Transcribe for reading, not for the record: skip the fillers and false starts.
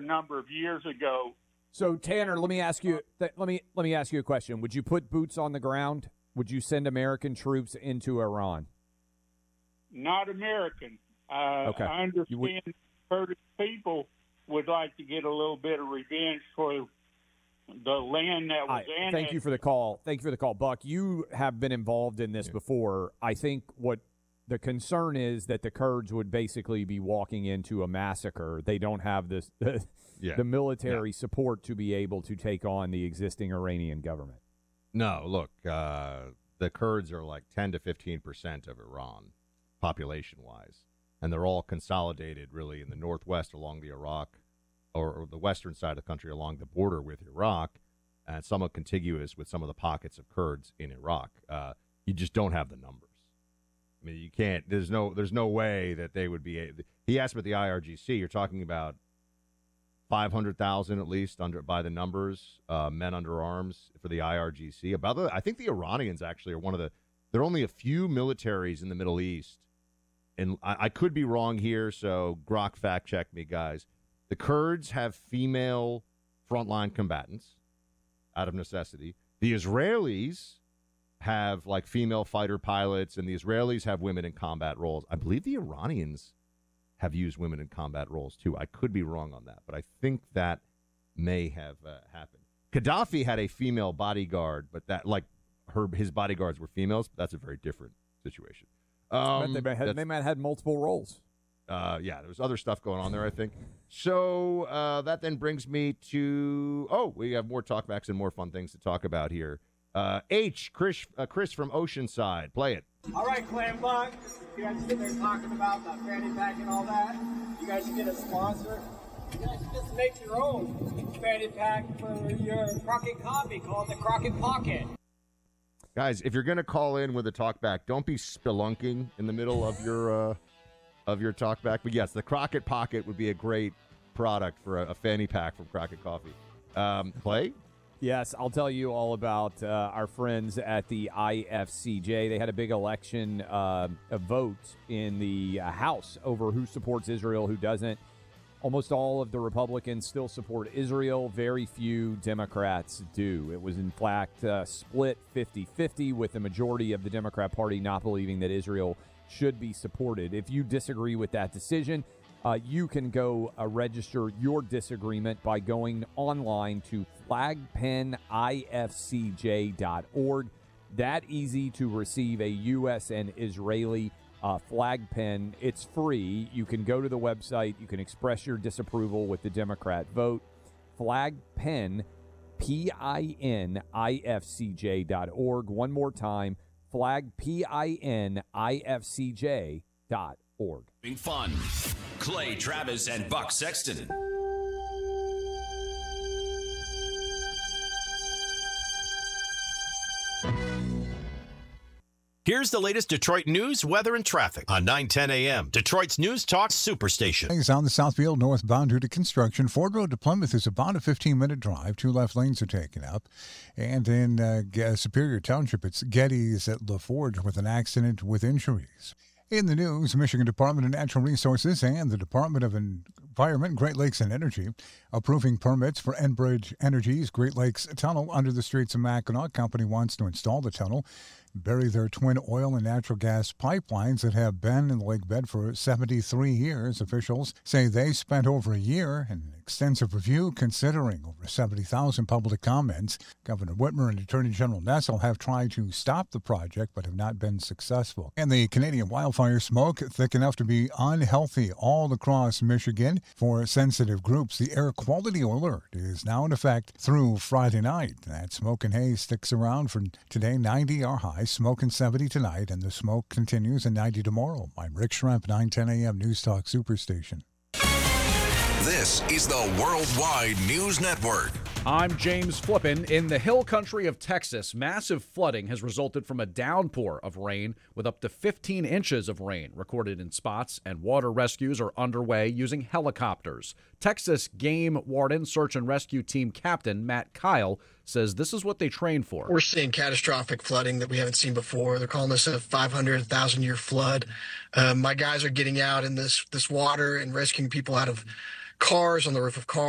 number of years ago. So Tanner, let me ask you. Let me ask you a question. Would you put boots on the ground? Would you send American troops into Iran? Not American. Okay. I understand Kurdish people would like to get a little bit of revenge for the land that was annexed. Thank you for the call. Buck. You have been involved in this before. I think what the concern is that the Kurds would basically be walking into a massacre. They don't have the military support to be able to take on the existing Iranian government. No, look, the Kurds are like 10 to 15% of Iran, population-wise, and they're all consolidated really in the northwest along the Iraq, or the western side of the country along the border with Iraq, and somewhat contiguous with some of the pockets of Kurds in Iraq. You just don't have the numbers. I mean, you can't. There's no way that they would be. He asked about the IRGC. You're talking about 500,000 at least by the numbers, men under arms for the IRGC. I think the Iranians actually are one of the. There are only a few militaries in the Middle East, and I could be wrong here. So Grok fact check me, guys. The Kurds have female frontline combatants out of necessity. The Israelis have like female fighter pilots, and the Israelis have women in combat roles. I believe the Iranians have used women in combat roles too. I could be wrong on that, but I think that may have happened. Gaddafi had a female bodyguard, but his bodyguards were females. But that's a very different situation. They might have had multiple roles. There was other stuff going on there, I think. So that then brings me to, we have more talkbacks and more fun things to talk about here. Chris from Oceanside. Play it. All right, Clam Buck. You guys sitting there talking about the fanny pack and all that. You guys should get a sponsor. You guys should just make your own fanny pack for your Crockett coffee called the Crockett Pocket. Guys, if you're going to call in with a talkback, don't be spelunking in the middle of your talkback. But yes, the Crockett Pocket would be a great product for a fanny pack from Crockett Coffee. Clay? Yes, I'll tell you all about our friends at the IFCJ. They had a big election, a vote in the House over who supports Israel, who doesn't. Almost all of the Republicans still support Israel. Very few Democrats do. It was, in fact, split 50-50, with the majority of the Democrat Party not believing that Israel should be supported. If you disagree with that decision, you can go register your disagreement by going online to flagpenifcj.org. That easy to receive a U.S. and Israeli flag pen. It's free. You can go to the website. You can express your disapproval with the Democrat vote. Flagpen, PINIFCJ.org. One more time, flagpinifcj.org. Having fun. Clay Travis and Buck Sexton. Here's the latest Detroit news, weather, and traffic on 9:10 a.m. Detroit's News Talk Superstation. Things on the Southfield northbound due to construction. Ford Road to Plymouth is about a 15-minute drive. 2 left lanes are taken up. And in Superior Township, it's Getty's at LaForge with an accident with injuries. In the news, Michigan Department of Natural Resources and the Department of Environment, Great Lakes and Energy approving permits for Enbridge Energy's Great Lakes Tunnel under the Straits of Mackinac. Company wants to install the tunnel, bury their twin oil and natural gas pipelines that have been in the lake bed for 73 years. Officials say they spent over a year in an extensive review, considering over 70,000 public comments. Governor Whitmer and Attorney General Nessel have tried to stop the project but have not been successful. And the Canadian wildfire smoke thick enough to be unhealthy all across Michigan. For sensitive groups, the air quality alert is now in effect through Friday night. That smoke and haze sticks around for today. 90 are high. Smoke and 70 tonight, and the smoke continues at 90 tomorrow. I'm Rick Schremp, 9:10 a.m. News Talk Superstation. This is the Worldwide News Network. I'm James Flippin. In the hill country of Texas, massive flooding has resulted from a downpour of rain with up to 15 inches of rain recorded in spots, and water rescues are underway using helicopters. Texas Game Warden Search and Rescue Team Captain Matt Kyle says this is what they train for. We're seeing catastrophic flooding that we haven't seen before. They're calling this a 500,000-year flood. My guys are getting out in this water and rescuing people out of cars, on the roof of cars.